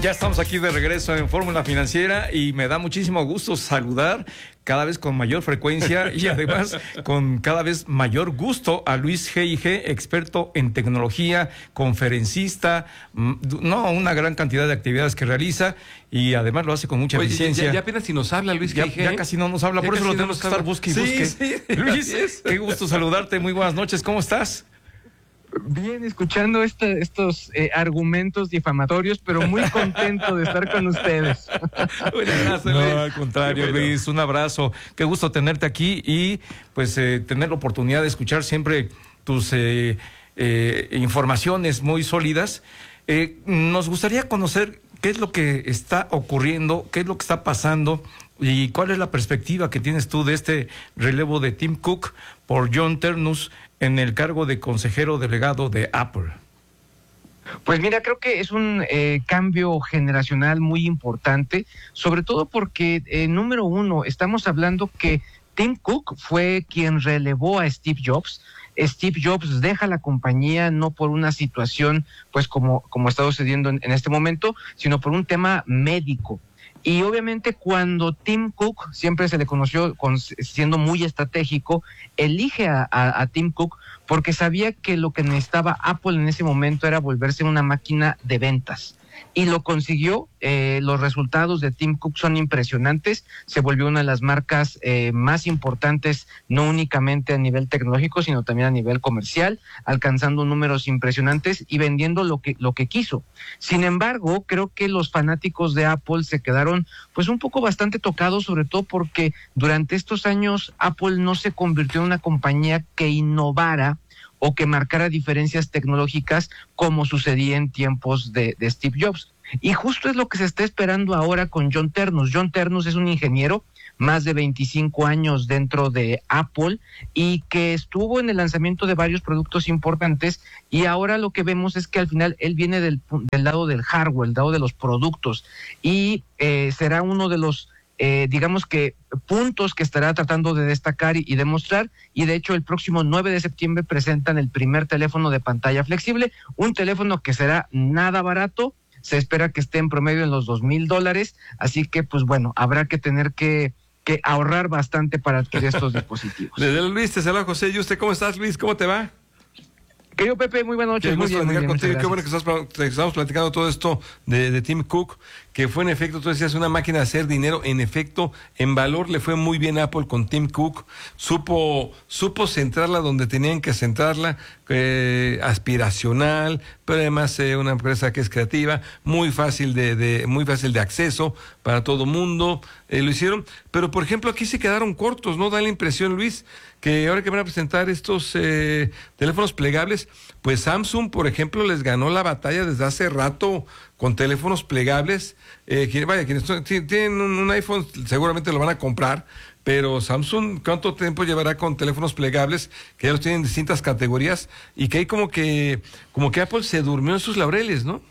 Ya estamos aquí de regreso en Fórmula Financiera y me da muchísimo gusto saludar cada vez con mayor frecuencia y además con cada vez mayor gusto a Luis G.I.G., experto en tecnología, conferencista, una gran cantidad de actividades que realiza y además lo hace con mucha eficiencia. Ya apenas si nos habla Luis G.I.G. Ya casi no nos habla, por eso lo tenemos que estar busque y busque. Sí, Luis, qué gusto saludarte, muy buenas noches, ¿cómo estás? Bien, escuchando estos argumentos difamatorios, pero muy contento de estar con ustedes. Un abrazo, Luis. No, al contrario, Luis, un abrazo. Qué gusto tenerte aquí y pues tener la oportunidad de escuchar siempre tus informaciones muy sólidas. Nos gustaría conocer qué es lo que está ocurriendo, qué es lo que está pasando y cuál es la perspectiva que tienes tú de este relevo de Tim Cook por John Ternus en el cargo de consejero delegado de Apple. Pues mira, creo que es un cambio generacional muy importante, sobre todo porque, número uno, estamos hablando que Tim Cook fue quien relevó a Steve Jobs. Steve Jobs deja la compañía no por una situación, pues como está sucediendo en este momento, sino por un tema médico. Y obviamente cuando Tim Cook, siempre se le conoció siendo muy estratégico, elige a Tim Cook porque sabía que lo que necesitaba Apple en ese momento era volverse una máquina de ventas. Y lo consiguió. Los resultados de Tim Cook son impresionantes. Se volvió una de las marcas más importantes, no únicamente a nivel tecnológico, sino también a nivel comercial, alcanzando números impresionantes y vendiendo lo que quiso. Sin embargo, creo que los fanáticos de Apple se quedaron pues un poco bastante tocados, sobre todo porque durante estos años Apple no se convirtió en una compañía que innovara o que marcara diferencias tecnológicas como sucedía en tiempos de Steve Jobs. Y justo es lo que se está esperando ahora con John Ternus. John Ternus es un ingeniero, más de 25 años dentro de Apple y que estuvo en el lanzamiento de varios productos importantes, y ahora lo que vemos es que al final él viene del lado del hardware, el lado de los productos, y será uno de los digamos que puntos que estará tratando de destacar y demostrar, y de hecho el próximo 9 de septiembre presentan el primer teléfono de pantalla flexible, un teléfono que será nada barato, se espera que esté en promedio en los $2,000, así que pues bueno, habrá que tener que ahorrar bastante para adquirir estos dispositivos. Desde Luis, te saluda José. ¿Y usted cómo estás, Luis? ¿Cómo te va? Querido Pepe, muy buenas noches. Qué muy gusto bien, contigo. Qué bueno que estamos platicando todo esto de Tim Cook, que fue en efecto, tú decías, una máquina de hacer dinero. En efecto, en valor le fue muy bien a Apple con Tim Cook. Supo centrarla donde tenían que centrarla, aspiracional, pero además una empresa que es creativa, muy fácil de acceso para todo mundo. Lo hicieron, pero por ejemplo aquí se quedaron cortos, ¿no? Da la impresión, Luis, que ahora que van a presentar estos teléfonos plegables, pues Samsung, por ejemplo, les ganó la batalla desde hace rato con teléfonos plegables. Quienes tienen un iPhone seguramente lo van a comprar, pero Samsung, ¿cuánto tiempo llevará con teléfonos plegables que ya los tienen en distintas categorías y que hay como que Apple se durmió en sus laureles, ¿no?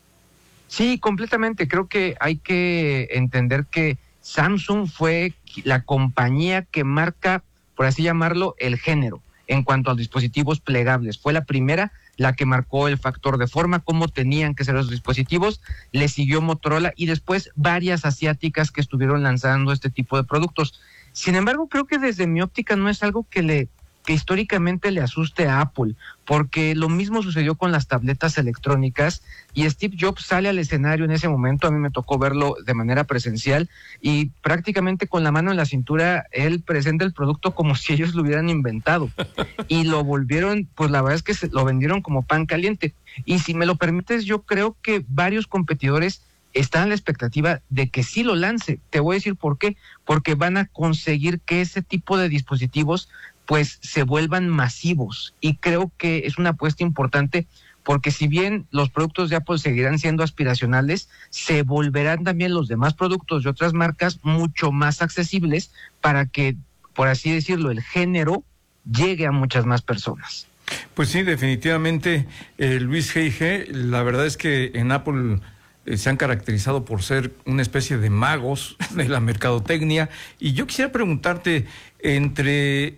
Sí, completamente. Creo que hay que entender que Samsung fue la compañía que marca, por así llamarlo, el género en cuanto a dispositivos plegables. Fue la primera la que marcó el factor de forma, cómo tenían que ser los dispositivos. Le siguió Motorola y después varias asiáticas que estuvieron lanzando este tipo de productos. Sin embargo, creo que desde mi óptica no es algo que históricamente le asuste a Apple, porque lo mismo sucedió con las tabletas electrónicas y Steve Jobs sale al escenario en ese momento. A mí me tocó verlo de manera presencial y prácticamente con la mano en la cintura él presenta el producto como si ellos lo hubieran inventado y lo volvieron, pues la verdad es que lo vendieron como pan caliente. Y si me lo permites, yo creo que varios competidores están a la expectativa de que sí lo lance. Te voy a decir por qué, porque van a conseguir que ese tipo de dispositivos pues se vuelvan masivos, y creo que es una apuesta importante porque si bien los productos de Apple seguirán siendo aspiracionales, se volverán también los demás productos de otras marcas mucho más accesibles para que, por así decirlo, el género llegue a muchas más personas. Pues sí, definitivamente, Luis G.I.G., la verdad es que en Apple se han caracterizado por ser una especie de magos de la mercadotecnia, y yo quisiera preguntarte, entre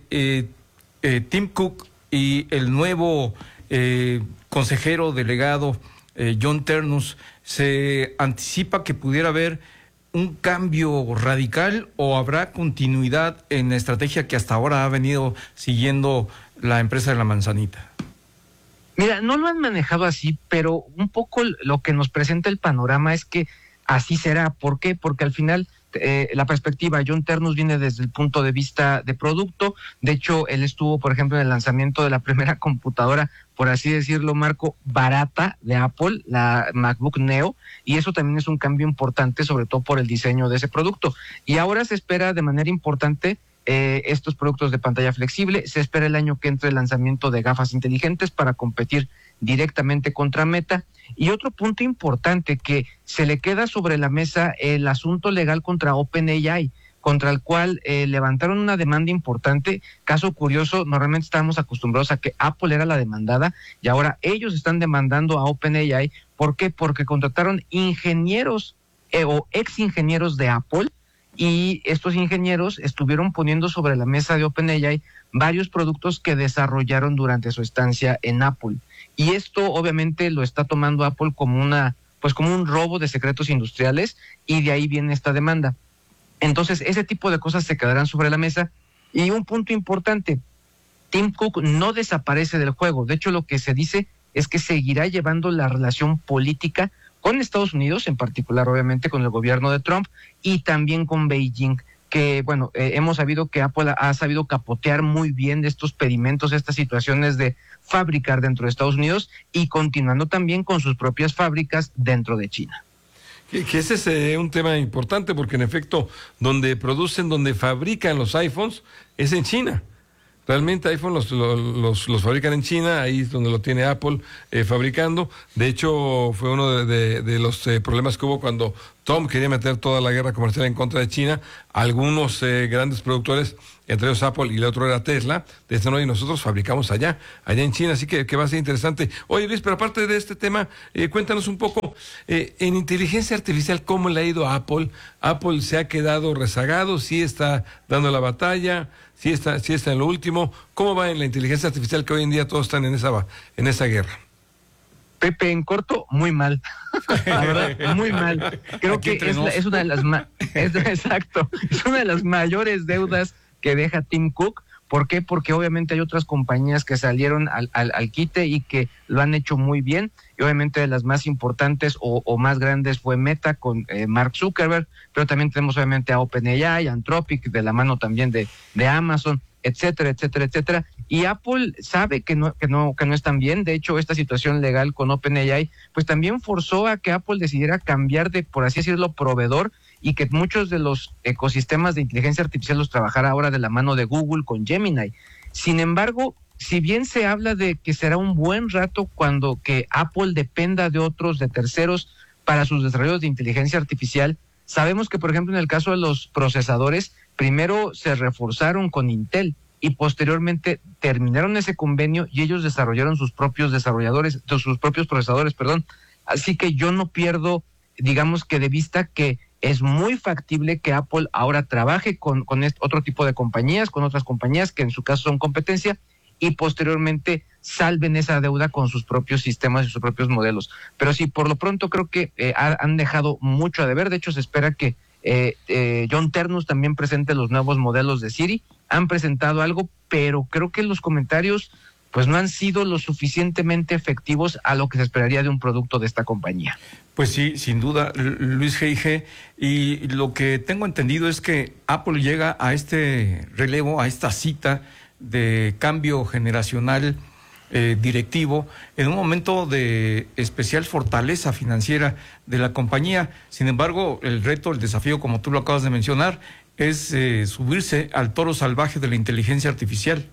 Tim Cook y el nuevo consejero delegado John Ternus, ¿se anticipa que pudiera haber un cambio radical o habrá continuidad en la estrategia que hasta ahora ha venido siguiendo la empresa de la manzanita? Mira, no lo han manejado así, pero un poco lo que nos presenta el panorama es que así será. ¿Por qué? Porque al final la perspectiva, John Ternus viene desde el punto de vista de producto. De hecho, él estuvo, por ejemplo, en el lanzamiento de la primera computadora, por así decirlo, Marco, barata de Apple, la MacBook Neo, y eso también es un cambio importante, sobre todo por el diseño de ese producto. Y ahora se espera de manera importante estos productos de pantalla flexible. Se espera el año que entre el lanzamiento de gafas inteligentes para competir directamente contra Meta. Y otro punto importante que se le queda sobre la mesa, el asunto legal contra OpenAI, contra el cual levantaron una demanda importante. Caso curioso, normalmente estábamos acostumbrados a que Apple era la demandada y ahora ellos están demandando a OpenAI. ¿Por qué? Porque contrataron ingenieros o ex ingenieros de Apple, y estos ingenieros estuvieron poniendo sobre la mesa de OpenAI varios productos que desarrollaron durante su estancia en Apple. Y esto obviamente lo está tomando Apple como como un robo de secretos industriales, y de ahí viene esta demanda. Entonces, ese tipo de cosas se quedarán sobre la mesa. Y un punto importante, Tim Cook no desaparece del juego. De hecho, lo que se dice es que seguirá llevando la relación política con Estados Unidos, en particular obviamente con el gobierno de Trump, y también con Beijing, que bueno, hemos sabido que Apple ha sabido capotear muy bien de estos pedimentos, estas situaciones de fabricar dentro de Estados Unidos y continuando también con sus propias fábricas dentro de China. Que ese es un tema importante, porque en efecto, donde fabrican los iPhones es en China. Realmente iPhone los fabrican en China, ahí es donde lo tiene Apple fabricando. De hecho, fue uno de los problemas que hubo cuando Trump quería meter toda la guerra comercial en contra de China. Algunos grandes productores, entre ellos Apple y el otro era Tesla, decían, y nosotros fabricamos allá en China, así que va a ser interesante. Oye, Luis, pero aparte de este tema, cuéntanos un poco, en inteligencia artificial, ¿cómo le ha ido a Apple? ¿Apple se ha quedado rezagado? ¿Sí está dando la batalla? ¿Sí está en lo último? ¿Cómo va en la inteligencia artificial, que hoy en día todos están en esa guerra? Pepe, en corto, muy mal. La verdad, muy mal. Creo que es una de las exacto, es una de las mayores deudas que deja Tim Cook. ¿Por qué? Porque obviamente hay otras compañías que salieron al quite y que lo han hecho muy bien. Y obviamente de las más importantes o más grandes fue Meta con Mark Zuckerberg, pero también tenemos obviamente a OpenAI, Anthropic, de la mano también de Amazon, etcétera, etcétera, etcétera. Y Apple sabe que no están bien. De hecho, esta situación legal con OpenAI, pues también forzó a que Apple decidiera cambiar de, por así decirlo, proveedor, y que muchos de los ecosistemas de inteligencia artificial los trabajara ahora de la mano de Google con Gemini. Sin embargo, si bien se habla de que será un buen rato cuando que Apple dependa de terceros para sus desarrollos de inteligencia artificial, sabemos que, por ejemplo, en el caso de los procesadores, primero se reforzaron con Intel y posteriormente terminaron ese convenio y ellos desarrollaron sus propios procesadores, perdón. Así que yo no pierdo, digamos que de vista, que es muy factible que Apple ahora trabaje con otro tipo de compañías, con otras compañías que en su caso son competencia, y posteriormente salven esa deuda con sus propios sistemas y sus propios modelos. Pero sí, por lo pronto creo que han dejado mucho a deber. De hecho, se espera que John Ternus también presente los nuevos modelos de Siri. Han presentado algo, pero creo que los comentarios pues no han sido lo suficientemente efectivos a lo que se esperaría de un producto de esta compañía. Pues sí, sin duda, Luis G.I.G., y lo que tengo entendido es que Apple llega a este relevo, a esta cita de cambio generacional directivo, en un momento de especial fortaleza financiera de la compañía. Sin embargo, el reto, el desafío, como tú lo acabas de mencionar, es subirse al toro salvaje de la inteligencia artificial.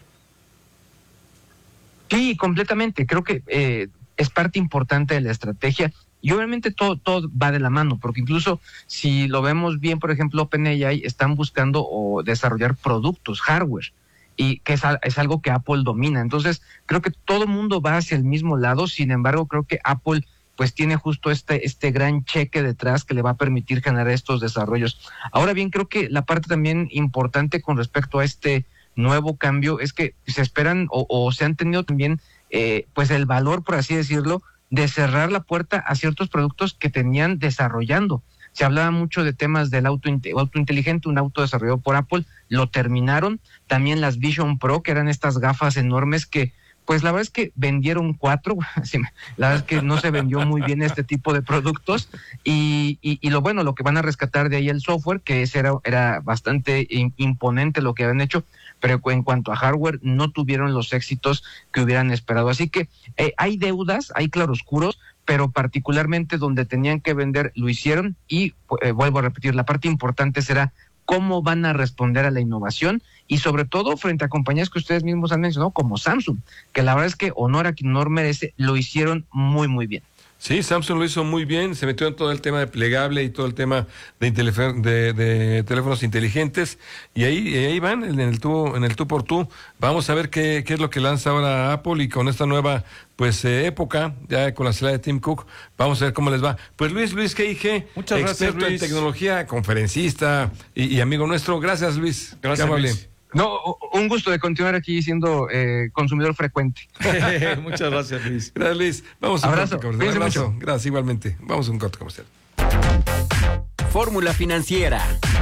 Sí, completamente. Creo que es parte importante de la estrategia, y obviamente todo va de la mano, porque incluso si lo vemos bien, por ejemplo, OpenAI están buscando o desarrollar productos, hardware, y que es algo que Apple domina. Entonces, creo que todo el mundo va hacia el mismo lado. Sin embargo, creo que Apple pues tiene justo este gran cheque detrás que le va a permitir generar estos desarrollos. Ahora bien, creo que la parte también importante con respecto a este nuevo cambio es que se esperan o se han tenido también pues el valor, por así decirlo, de cerrar la puerta a ciertos productos que tenían desarrollando. Se hablaba mucho de temas del auto inteligente, un auto desarrollado por Apple, lo terminaron. También las Vision Pro, que eran estas gafas enormes que, pues la verdad es que vendieron 4, la verdad es que no se vendió muy bien este tipo de productos, y lo que van a rescatar de ahí el software, que ese era bastante imponente lo que habían hecho, pero en cuanto a hardware no tuvieron los éxitos que hubieran esperado. Así que hay deudas, hay claroscuros, pero particularmente donde tenían que vender lo hicieron, y vuelvo a repetir, la parte importante será cómo van a responder a la innovación, y sobre todo frente a compañías que ustedes mismos han mencionado, como Samsung, que la verdad es que honor a quien honor merece, lo hicieron muy, muy bien. Sí, Samsung lo hizo muy bien, se metió en todo el tema de plegable y todo el tema de teléfonos inteligentes, y ahí van en el tú por tú. Vamos a ver qué es lo que lanza ahora Apple, y con esta nueva época, ya con la salida de Tim Cook, vamos a ver cómo les va. Pues Luis G.I.G., muchas gracias, experto en tecnología, conferencista y amigo nuestro. Gracias, Luis. Gracias, Luis. No, un gusto de continuar aquí siendo consumidor frecuente. Muchas gracias, Luis. Gracias, Luis. Vamos a un corte comercial. Abrazo. Gracias, igualmente. Vamos a un corte comercial. Fórmula Financiera.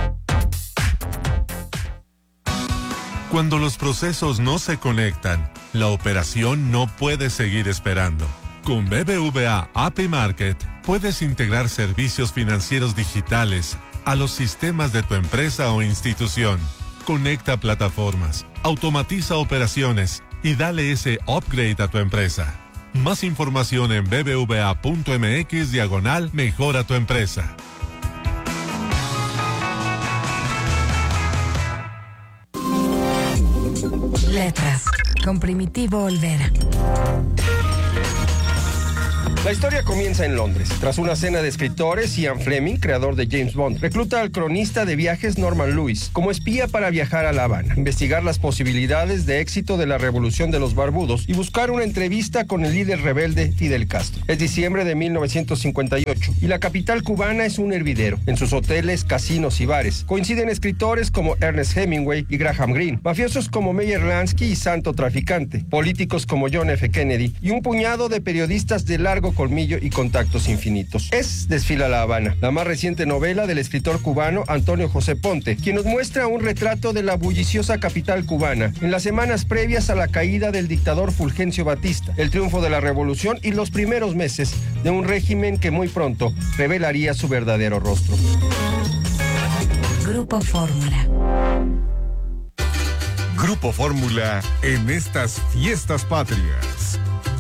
Cuando los procesos no se conectan, la operación no puede seguir esperando. Con BBVA API Market puedes integrar servicios financieros digitales a los sistemas de tu empresa o institución. Conecta plataformas, automatiza operaciones y dale ese upgrade a tu empresa. Más información en bbva.mx/mejora tu empresa. Letras, con Primitivo Olvera. La historia comienza en Londres. Tras una cena de escritores, Ian Fleming, creador de James Bond, recluta al cronista de viajes Norman Lewis como espía para viajar a La Habana, investigar las posibilidades de éxito de la revolución de los barbudos y buscar una entrevista con el líder rebelde Fidel Castro. Es diciembre de 1958 y la capital cubana es un hervidero. En sus hoteles, casinos y bares coinciden escritores como Ernest Hemingway y Graham Greene, mafiosos como Meyer Lansky y Santo Traficante, políticos como John F. Kennedy y un puñado de periodistas de largo colmillo y contactos infinitos. Desfila La Habana, la más reciente novela del escritor cubano Antonio José Ponte, quien nos muestra un retrato de la bulliciosa capital cubana en las semanas previas a la caída del dictador Fulgencio Batista, el triunfo de la revolución y los primeros meses de un régimen que muy pronto revelaría su verdadero rostro. Grupo Fórmula. Grupo Fórmula en estas fiestas patrias.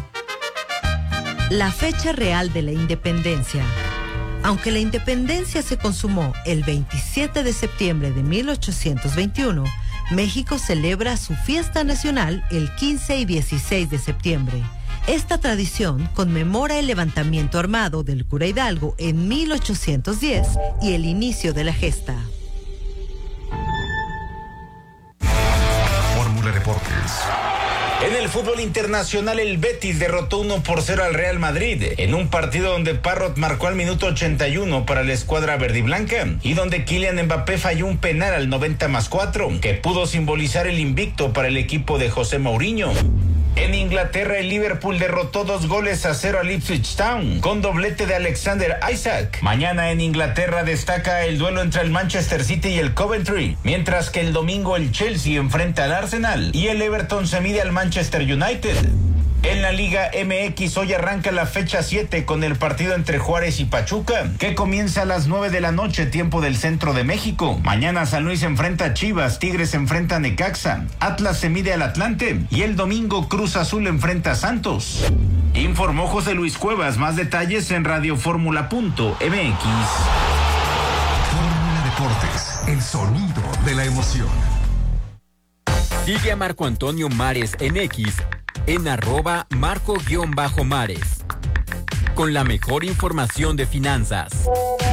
La fecha real de la independencia. Aunque la independencia se consumó el 27 de septiembre de 1821, México celebra su fiesta nacional el 15 y 16 de septiembre. Esta tradición conmemora el levantamiento armado del cura Hidalgo en 1810 y el inicio de la gesta. Fórmula Deportes. En el fútbol internacional, el Betis derrotó 1-0 al Real Madrid, en un partido donde Parrot marcó al minuto 81 para la escuadra verdiblanca, y donde Kylian Mbappé falló un penal al 90+4, que pudo simbolizar el invicto para el equipo de José Mourinho. En Inglaterra, el Liverpool derrotó 2-0 al Ipswich Town, con doblete de Alexander Isak. Mañana en Inglaterra destaca el duelo entre el Manchester City y el Coventry, mientras que el domingo el Chelsea enfrenta al Arsenal y el Everton se mide al Manchester United. En la Liga MX hoy arranca la fecha 7 con el partido entre Juárez y Pachuca, que comienza a las 9 de la noche, tiempo del centro de México. Mañana San Luis enfrenta a Chivas, Tigres enfrenta a Necaxa, Atlas se mide al Atlante y el domingo Cruz Azul enfrenta a Santos. Informó José Luis Cuevas. Más detalles en radioformula.mx. Fórmula Deportes, el sonido de la emoción. Sigue a Marco Antonio Mares en X en @Marco_Mares, con la mejor información de finanzas.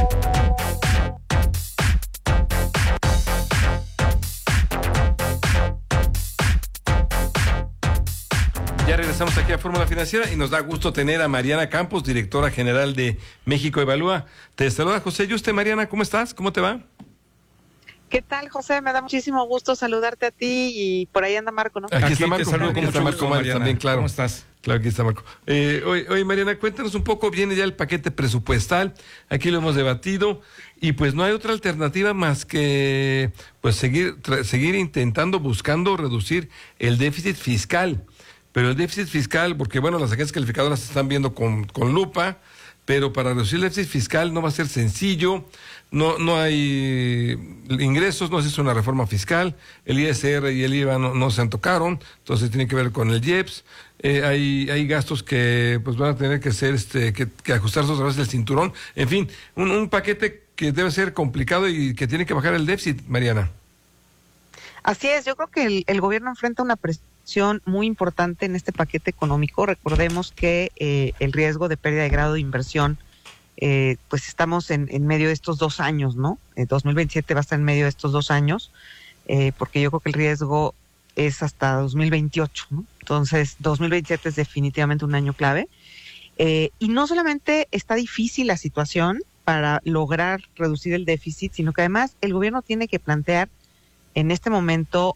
Ya regresamos aquí a Fórmula Financiera y nos da gusto tener a Mariana Campos, directora general de México Evalúa. Te saluda José Yuste. Mariana, ¿cómo estás? ¿Cómo te va? ¿Qué tal, José? Me da muchísimo gusto saludarte a ti y por ahí anda Marco, ¿no? Aquí está Marco. Te saludo con mucho gusto, Mares Mariana. también, claro. ¿Cómo estás? Claro, aquí está Marco. Oye, Mariana, cuéntanos un poco, viene ya el paquete presupuestal, aquí lo hemos debatido, y pues no hay otra alternativa más que pues seguir intentando, buscando reducir el déficit fiscal. Pero el déficit fiscal, porque bueno, las agencias calificadoras se están viendo con lupa, pero para reducir el déficit fiscal no va a ser sencillo, no hay ingresos, no se hizo una reforma fiscal, el ISR y el IVA no se tocaron, entonces tiene que ver con el IEPS, hay gastos que pues van a tener que ser que ajustarse otra vez el cinturón, en fin, un paquete que debe ser complicado y que tiene que bajar el déficit, Mariana. Así es, yo creo que el gobierno enfrenta una presión muy importante en este paquete económico. Recordemos que el riesgo de pérdida de grado de inversión, pues estamos en medio de estos 2 años, ¿no? 2027 va a estar en medio de estos 2 años, porque yo creo que el riesgo es hasta 2028, ¿no? Entonces, 2027 es definitivamente un año clave. Y no solamente está difícil la situación para lograr reducir el déficit, sino que además el gobierno tiene que plantear en este momento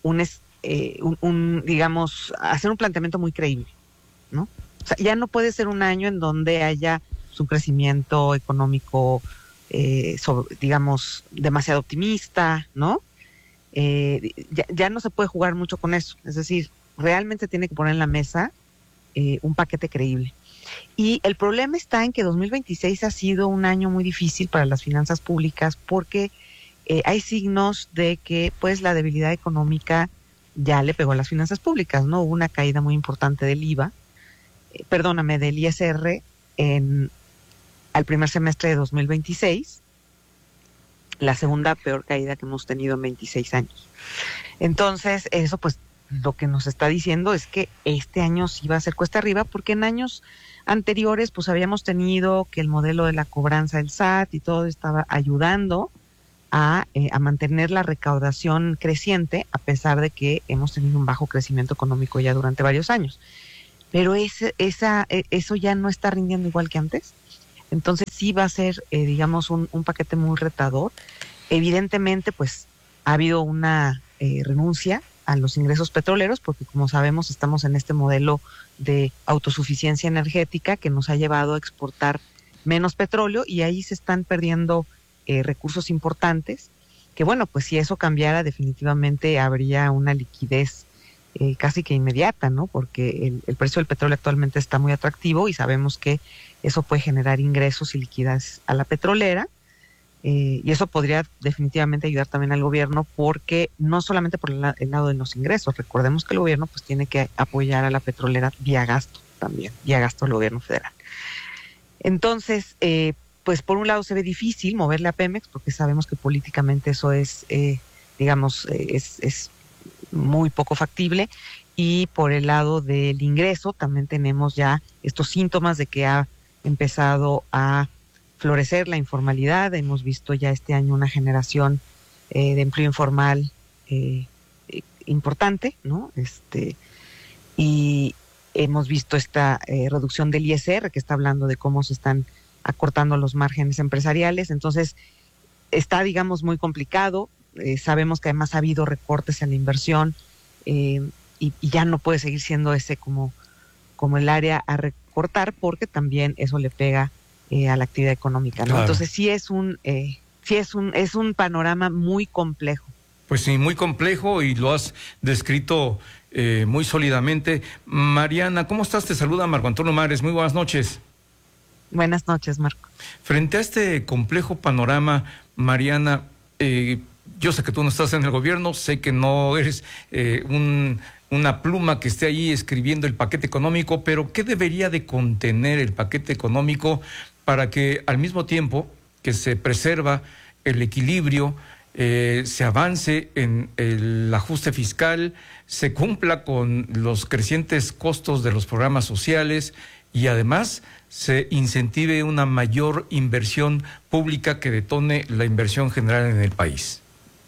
digamos, hacer un planteamiento muy creíble, ¿no? O sea, ya no puede ser un año en donde haya un crecimiento económico, digamos, demasiado optimista, ¿no? Ya no se puede jugar mucho con eso. Es decir, realmente tiene que poner en la mesa un paquete creíble. Y el problema está en que 2026 ha sido un año muy difícil para las finanzas públicas porque hay signos de que pues la debilidad económica ya le pegó a las finanzas públicas, ¿no? Hubo una caída muy importante del del ISR al primer semestre de 2026, la segunda peor caída que hemos tenido en 26 años. Entonces, eso pues lo que nos está diciendo es que este año sí va a ser cuesta arriba, porque en años anteriores pues habíamos tenido que el modelo de la cobranza del SAT y todo estaba ayudando a mantener la recaudación creciente, a pesar de que hemos tenido un bajo crecimiento económico ya durante varios años. Pero eso ya no está rindiendo igual que antes. Entonces sí va a ser, digamos, un paquete muy retador. Evidentemente, pues ha habido una renuncia a los ingresos petroleros, porque como sabemos estamos en este modelo de autosuficiencia energética que nos ha llevado a exportar menos petróleo, y ahí se están perdiendo recursos importantes, que bueno, pues si eso cambiara definitivamente habría una liquidez casi que inmediata, ¿no? Porque el precio del petróleo actualmente está muy atractivo y sabemos que eso puede generar ingresos y liquidez a la petrolera, y eso podría definitivamente ayudar también al gobierno, porque no solamente por el lado de los ingresos, recordemos que el gobierno pues tiene que apoyar a la petrolera vía gasto también, vía gasto del gobierno federal. Entonces, pues por un lado se ve difícil moverle a Pemex, porque sabemos que políticamente eso es, es muy poco factible, y por el lado del ingreso también tenemos ya estos síntomas de que ha empezado a florecer la informalidad. Hemos visto ya este año una generación de empleo informal importante, ¿no? Y hemos visto esta reducción del ISR, que está hablando de cómo se están acortando los márgenes empresariales. Entonces está, digamos, muy complicado. Sabemos que además ha habido recortes en la inversión, y ya no puede seguir siendo ese como el área a recortar, porque también eso le pega a la actividad económica, ¿no? Claro. Entonces sí es un panorama muy complejo. Pues sí, muy complejo, y lo has descrito muy sólidamente. Mariana, ¿cómo estás? Te saluda Marco Antonio Mares. Muy buenas noches. Buenas noches, Marco. Frente a este complejo panorama, Mariana, yo sé que tú no estás en el gobierno, sé que no eres una pluma que esté ahí escribiendo el paquete económico, pero ¿qué debería de contener el paquete económico para que al mismo tiempo que se preserva el equilibrio, se avance en el ajuste fiscal, se cumpla con los crecientes costos de los programas sociales y además se incentive una mayor inversión pública que detone la inversión general en el país?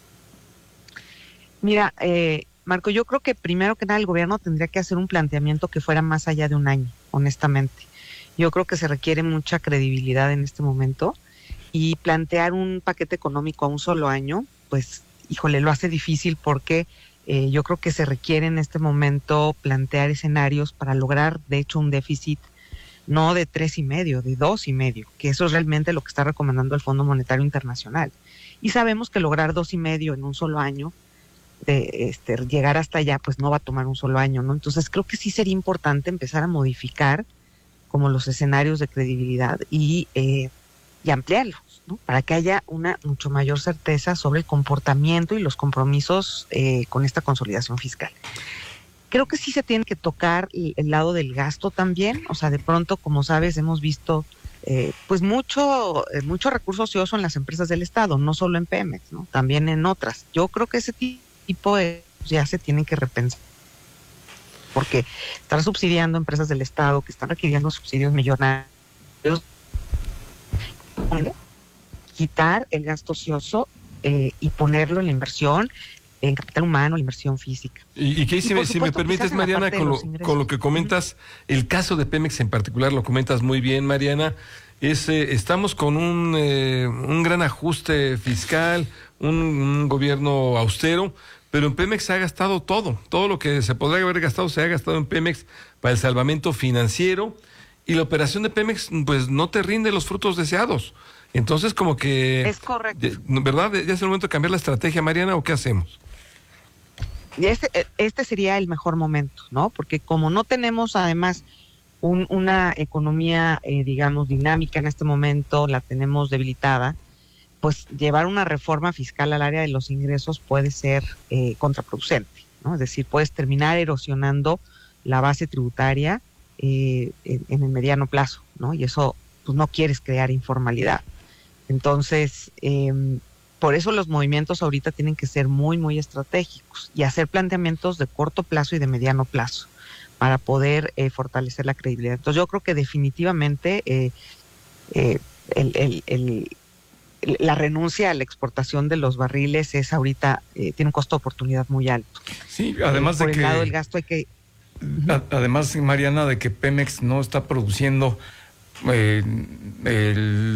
Mira, Marco, yo creo que primero que nada el gobierno tendría que hacer un planteamiento que fuera más allá de un año, honestamente. Yo creo que se requiere mucha credibilidad en este momento, y plantear un paquete económico a un solo año, pues, híjole, lo hace difícil, porque Yo creo que se requiere en este momento plantear escenarios para lograr, de hecho, un déficit no de 3,5, de 2,5, que eso es realmente lo que está recomendando el Fondo Monetario Internacional. Y sabemos que lograr 2,5 en un solo año, llegar hasta allá, pues no va a tomar un solo año, ¿no? Entonces creo que sí sería importante empezar a modificar como los escenarios de credibilidad y ampliarlos, ¿no? Para que haya una mucho mayor certeza sobre el comportamiento y los compromisos con esta consolidación fiscal. Creo que sí se tiene que tocar el lado del gasto también, o sea, de pronto, como sabes, hemos visto pues mucho recurso ocioso en las empresas del Estado, no solo en Pemex, ¿no? También en otras. Yo creo que ese tipo ya se tienen que repensar, porque estar subsidiando empresas del Estado que están requiriendo subsidios millonarios, quitar el gasto ocioso y ponerlo en la inversión, en capital humano, la inversión física. Y que si me permites, Mariana, con lo que comentas, el caso de Pemex en particular, lo comentas muy bien, Mariana, estamos con un gran ajuste fiscal, un gobierno austero, pero en Pemex se ha gastado todo lo que se podría haber gastado se ha gastado en Pemex para el salvamento financiero, y la operación de Pemex pues no te rinde los frutos deseados. Entonces como que... Es correcto. ¿Verdad? ¿Ya es el momento de cambiar la estrategia, Mariana, o qué hacemos? Este sería el mejor momento, ¿no? Porque como no tenemos además una economía, digamos, dinámica en este momento, la tenemos debilitada, pues llevar una reforma fiscal al área de los ingresos puede ser contraproducente, ¿no? Es decir, puedes terminar erosionando la base tributaria en el mediano plazo, ¿no? Y eso, pues no quieres crear informalidad. Entonces, por eso los movimientos ahorita tienen que ser muy, muy estratégicos y hacer planteamientos de corto plazo y de mediano plazo para poder fortalecer la credibilidad. Entonces yo creo que definitivamente la renuncia a la exportación de los barriles es ahorita, tiene un costo de oportunidad muy alto. Sí, además de que... Por el lado del gasto hay que... Además, Mariana, de que Pemex no está produciendo el